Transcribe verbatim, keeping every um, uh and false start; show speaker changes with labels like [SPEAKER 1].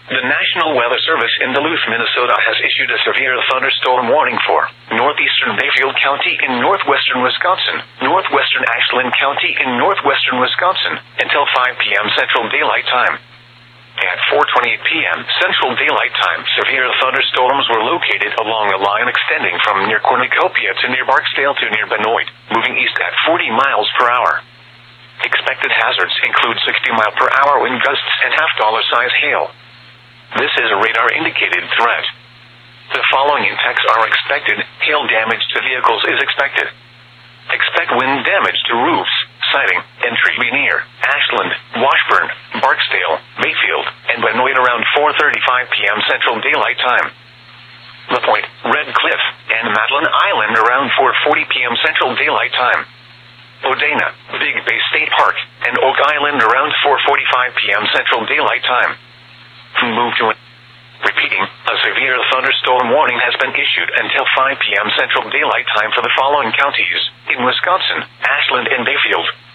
[SPEAKER 1] The National Weather Service in Duluth, Minnesota has issued a severe thunderstorm warning for northeastern Bayfield County in northwestern Wisconsin, northwestern Ashland County in northwestern Wisconsin, until five p.m. Central Daylight Time. At four twenty-eight p.m. Central Daylight Time, severe thunderstorms were located along a line extending from near Cornucopia to near Barksdale to near Benoit, moving east at forty miles per hour. Expected hazards include sixty mile per hour wind gusts and half-dollar size hail. This is a radar-indicated threat. The following impacts are expected. Hail damage to vehicles is expected. Expect wind damage to roofs, siding, and tree near Ashland, Washburn, Barksdale, Bayfield, and Benoit around four thirty-five p.m. Central Daylight Time. La Pointe, Red Cliff, and Madeline Island around four forty p.m. Central Daylight Time. Odena, Big Bay State Park, and Oak Island around four forty-five p.m. Central Daylight Time. Move to it. Repeating, a severe thunderstorm warning has been issued until five p.m. Central Daylight Time for the following counties in Wisconsin, Ashland and Bayfield.